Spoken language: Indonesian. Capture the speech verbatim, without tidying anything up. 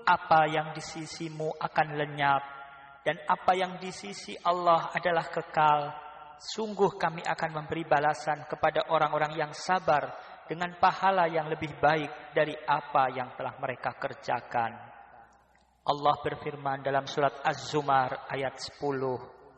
apa yang di sisimu akan lenyap, dan apa yang di sisi Allah adalah kekal. Sungguh kami akan memberi balasan kepada orang-orang yang sabar dengan pahala yang lebih baik dari apa yang telah mereka kerjakan. Allah berfirman dalam surat Az-Zumar ayat sepuluh.